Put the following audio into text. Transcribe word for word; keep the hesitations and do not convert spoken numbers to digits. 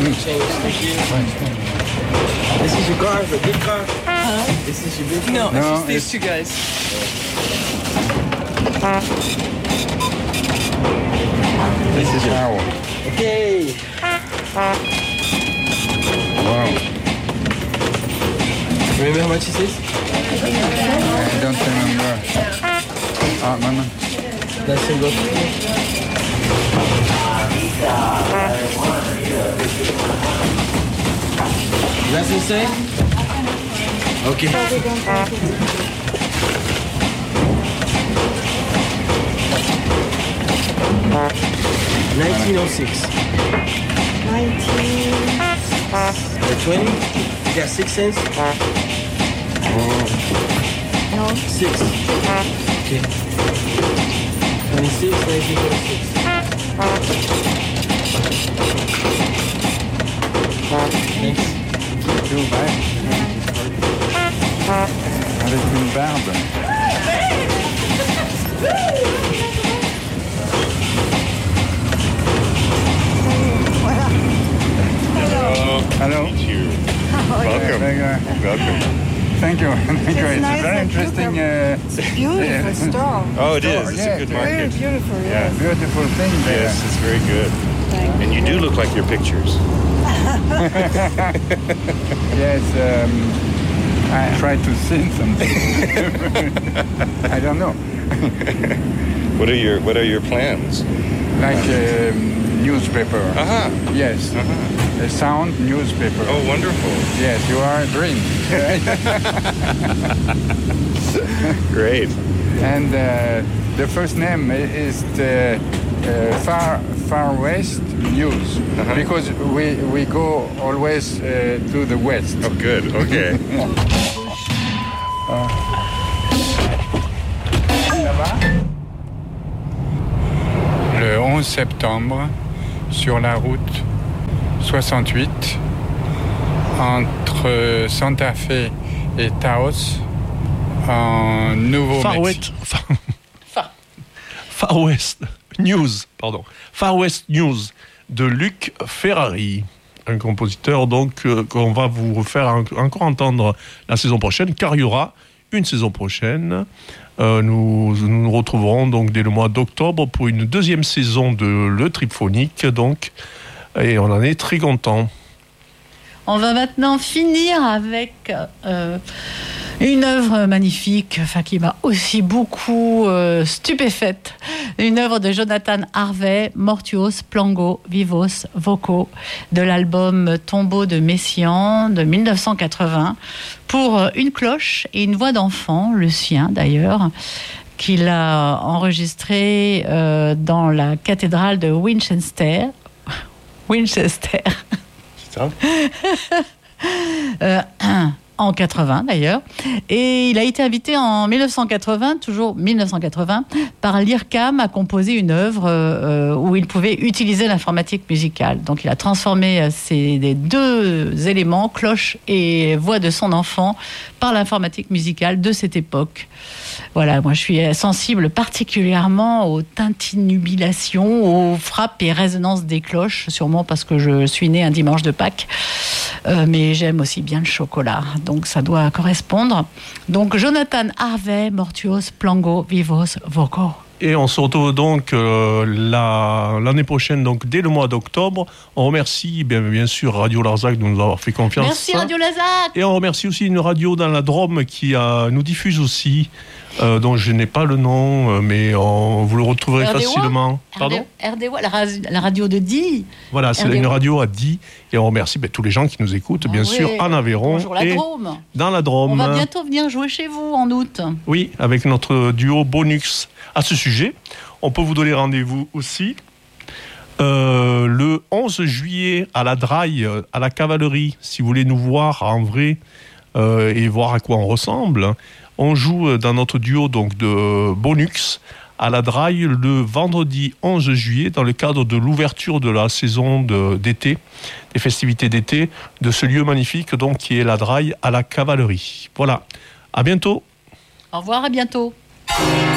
This is your car, the big car. Huh? This is your big car. No, no, it's just these two guys. This is your. Okay. Wow. Remember how much this is? I don't remember. Ah, Mama. That's a good. That's the same? Okay. nineteen oh six. nineteen. The twenty? You got six cents? No. Six. Okay. twenty-six, nineteen twenty-six. Thanks. Too bad. Avec une barbe. Hello. Hello. Meet you. Welcome. Uh, Welcome. Thank you. Thank you. It's nice a very and interesting. Uh, It's a beautiful store. Oh, it is. It's Yeah, a good very Very market. beautiful, Yeah. yes. beautiful thing there. Yes, it's very good. Thank And you do look like your pictures. Yes. Um, I try to sing something. I don't know. What are your What are your plans? Like um, newspaper. Aha. Yes. Uh-huh. A sound newspaper. Oh, wonderful. Yes, you are green. Great. And uh, the first name is the uh, Far Far West News, Uh-huh. because we we go always uh, to the west. Oh, good. Okay. Le onze septembre, sur la route soixante-huit, entre Santa Fe et Taos, en Nouveau-Mexique. Far West, Far, Far, Far West News, pardon. Far West News de Luc Ferrari, un compositeur donc euh, qu'on va vous refaire en- encore entendre la saison prochaine, car il y aura une saison prochaine. Euh, nous, nous nous retrouverons donc dès le mois d'octobre pour une deuxième saison de Le Triphonique, donc, et on en est très content. On va maintenant finir avec euh, une œuvre magnifique, enfin qui m'a aussi beaucoup euh, stupéfaite. Une œuvre de Jonathan Harvey, Mortuos, Plango, Vivos, Voco, de l'album Tombeau de Messiaen de mille neuf cent quatre-vingts, pour une cloche et une voix d'enfant, le sien d'ailleurs, qu'il a enregistré euh, dans la cathédrale de Winchester. Winchester. Ça? Euh, en quatre-vingts d'ailleurs, et il a été invité en mille neuf cent quatre-vingts, toujours mille neuf cent quatre-vingts, par l'I R C A M à composer une œuvre euh, où il pouvait utiliser l'informatique musicale. Donc il a transformé euh, ces les deux éléments, cloche et voix de son enfant, par l'informatique musicale de cette époque. Voilà, moi je suis sensible particulièrement aux tintinnubulations, aux frappes et résonances des cloches, sûrement parce que je suis née un dimanche de Pâques, euh, mais j'aime aussi bien le chocolat, donc ça doit correspondre. Donc Jonathan Harvey, Mortuos, Plango, Vivos, Voco. Et on se retrouve donc euh, la, l'année prochaine, donc dès le mois d'octobre. On remercie bien, bien sûr Radio Larzac de nous avoir fait confiance. Merci Radio Larzac. Et on remercie aussi une radio dans la Drôme qui euh, nous diffuse aussi, euh, dont je n'ai pas le nom, euh, mais on, vous le retrouverez R D O? facilement. Pardon ? R D O, la, ra- la radio de Die. Voilà, c'est R D O. une radio à Die. Et on remercie ben, tous les gens qui nous écoutent, bien Ah sûr, ouais. en Aveyron Bonjour la et Drôme. dans la Drôme. On va bientôt venir jouer chez vous en août. Oui, avec notre duo Bonux. À ce sujet, on peut vous donner rendez-vous aussi euh, le onze juillet à la Draille, à la Cavalerie. Si vous voulez nous voir en vrai euh, et voir à quoi on ressemble, on joue dans notre duo donc, de Bonux à la Draille le vendredi onze juillet dans le cadre de l'ouverture de la saison de, d'été, des festivités d'été, de ce lieu magnifique donc, qui est la Draille à la Cavalerie. Voilà, à bientôt. Au revoir, à bientôt.